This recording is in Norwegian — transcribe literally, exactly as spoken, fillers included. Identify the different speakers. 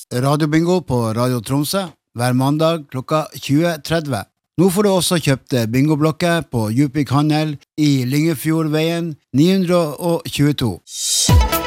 Speaker 1: radiobingo på Radio Tromsø hver mandag klokka tjue tretti. Nå får du også kjøpt bingoblokker på Djupvik Handel i Lyngefjordveien ni hundre tjueto.